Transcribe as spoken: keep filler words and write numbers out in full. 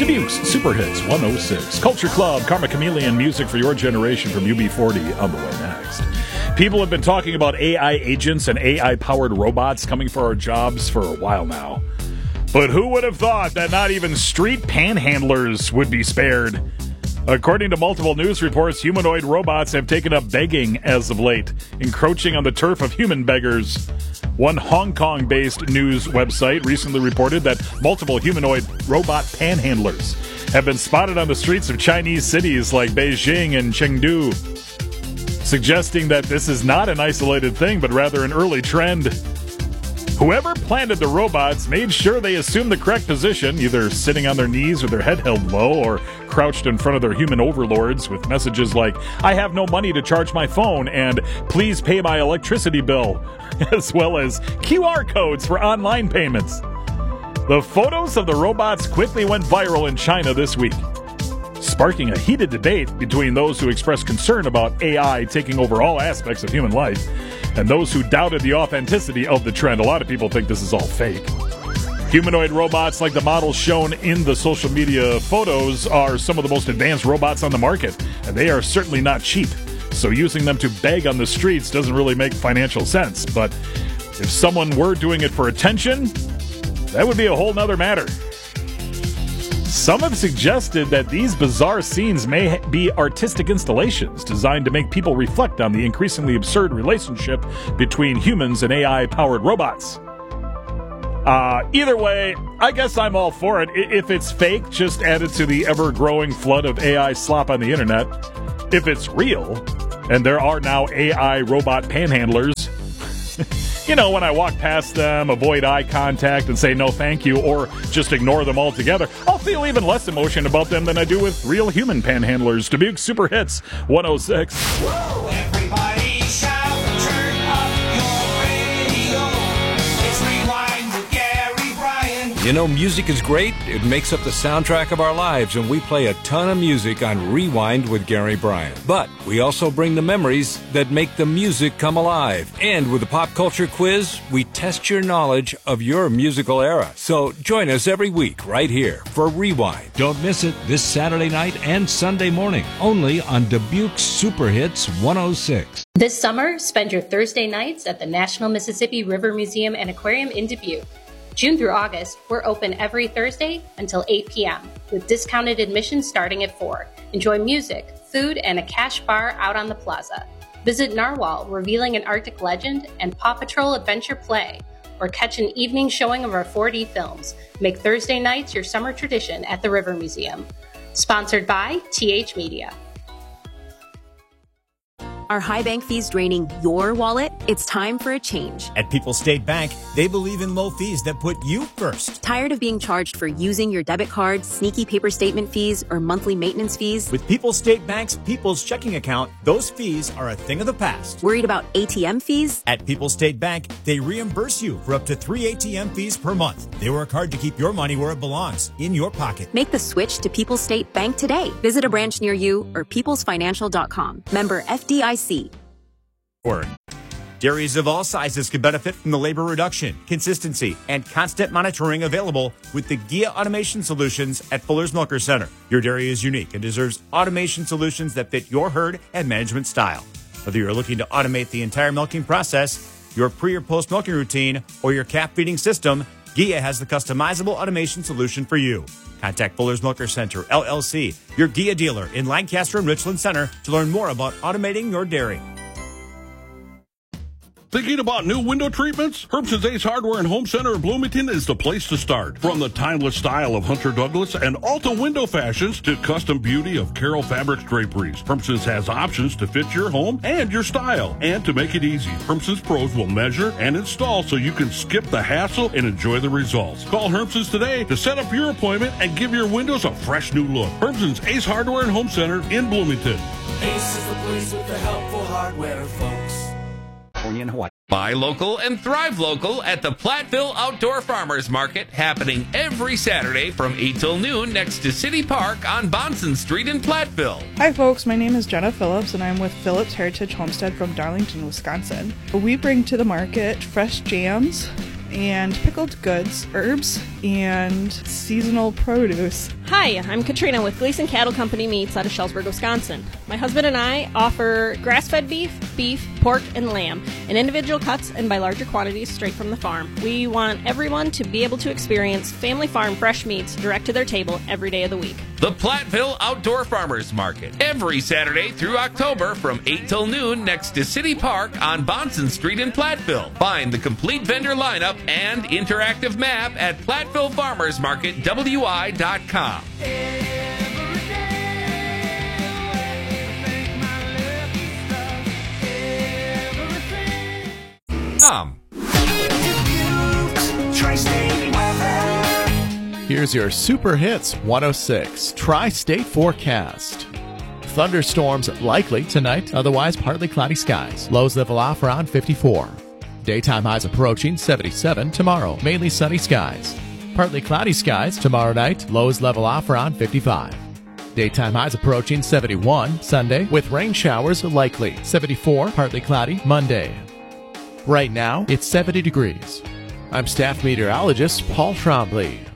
Dubuque's Super Hits one oh six. Culture Club, Karma Chameleon, music for your generation from U B forty on the way next. People have been talking about A I agents and A I-powered robots coming for our jobs for a while now. But who would have thought that not even street panhandlers would be spared? According to multiple news reports, humanoid robots have taken up begging as of late, encroaching on the turf of human beggars. One Hong Kong-based news website recently reported that multiple humanoid robot panhandlers have been spotted on the streets of Chinese cities like Beijing and Chengdu, suggesting that this is not an isolated thing, but rather an early trend. Whoever planted the robots made sure they assumed the correct position, either sitting on their knees with their head held low or crouched in front of their human overlords with messages like, "I have no money to charge my phone," and "Please pay my electricity bill," as well as Q R codes for online payments. The photos of the robots quickly went viral in China this week, sparking a heated debate between those who expressed concern about A I taking over all aspects of human life and those who doubted the authenticity of the trend. A lot of people think this is all fake. Humanoid robots like the models shown in the social media photos are some of the most advanced robots on the market, and they are certainly not cheap. So using them to beg on the streets doesn't really make financial sense. But if someone were doing it for attention, that would be a whole nother matter. Some have suggested that these bizarre scenes may be artistic installations designed to make people reflect on the increasingly absurd relationship between humans and A I-powered robots. Uh, either way, I guess I'm all for it. If it's fake, just add it to the ever-growing flood of A I slop on the internet. If it's real, and there are now A I robot panhandlers, you know, when I walk past them, avoid eye contact and say no thank you, or just ignore them altogether, I'll feel even less emotion about them than I do with real human panhandlers. Dubuque Super Hits one oh six. Whoa, everybody shout, turn up your radio. It's Rewind with Gary Bryan. You know, music is great. It makes up the soundtrack of our lives, and we play a ton of music on Rewind with Gary Bryan. But we also bring the memories that make the music come alive. And with the pop culture quiz, we test your knowledge of your musical era. So join us every week right here for Rewind. Don't miss it this Saturday night and Sunday morning, only on Dubuque Super Hits one oh six. This summer, spend your Thursday nights at the National Mississippi River Museum and Aquarium in Dubuque. June through August, we're open every Thursday until eight p.m. with discounted admission starting at four. Enjoy music, food, and a cash bar out on the plaza. Visit Narwhal, revealing an Arctic legend, and Paw Patrol Adventure Play, or catch an evening showing of our four D films. Make Thursday nights your summer tradition at the River Museum. Sponsored by T H Media. Are high bank fees draining your wallet? It's time for a change. At People's State Bank, they believe in low fees that put you first. Tired of being charged for using your debit card, sneaky paper statement fees, or monthly maintenance fees? With People's State Bank's People's Checking Account, those fees are a thing of the past. Worried about A T M fees? At People's State Bank, they reimburse you for up to three A T M fees per month. They work hard to keep your money where it belongs, in your pocket. Make the switch to People's State Bank today. Visit a branch near you or peoples financial dot com. Member F D I C. Dairies of all sizes can benefit from the labor reduction, consistency, and constant monitoring available with the G I A Automation Solutions at Fuller's Milker Center. Your dairy is unique and deserves automation solutions that fit your herd and management style. Whether you're looking to automate the entire milking process, your pre or post milking routine, or your calf feeding system, G I A has the customizable automation solution for you. Contact Fuller's Milker Center, L L C, your G I A dealer in Lancaster and Richland Center to learn more about automating your dairy. Thinking about new window treatments? Herbson's Ace Hardware and Home Center in Bloomington is the place to start. From the timeless style of Hunter Douglas and Alta window fashions to custom beauty of Carroll Fabrics draperies, Herbson's has options to fit your home and your style. And to make it easy, Herbson's pros will measure and install so you can skip the hassle and enjoy the results. Call Herbson's today to set up your appointment and give your windows a fresh new look. Herbson's Ace Hardware and Home Center in Bloomington. Ace is the place with the helpful hardware, folks. In Hawaii. Buy local and thrive local at the Platteville Outdoor Farmers Market, happening every Saturday from eight till noon next to City Park on Bonson Street in Platteville. Hi folks, my name is Jenna Phillips and I'm with Phillips Heritage Homestead from Darlington, Wisconsin. We bring to the market fresh jams, and pickled goods, herbs, and seasonal produce. Hi, I'm Katrina with Gleason Cattle Company Meats out of Shellsburg, Wisconsin. My husband and I offer grass-fed beef, beef, pork, and lamb in individual cuts and by larger quantities straight from the farm. We want everyone to be able to experience family farm fresh meats direct to their table every day of the week. The Platteville Outdoor Farmers Market, every Saturday through October from eight till noon next to City Park on Bonson Street in Platteville. Find the complete vendor lineup and interactive map at Platteville Farmers Market W I dot com. Um. Here's your Super Hits one oh six Tri-State forecast. Thunderstorms likely tonight, otherwise partly cloudy skies. Lows level off around fifty-four. Daytime highs approaching seventy-seven tomorrow. Mainly sunny skies. Partly cloudy skies tomorrow night. Lows level off around fifty-five. Daytime highs approaching seventy-one Sunday with rain showers likely. seventy-four, partly cloudy Monday. Right now, it's seventy degrees. I'm staff meteorologist Paul Trombley.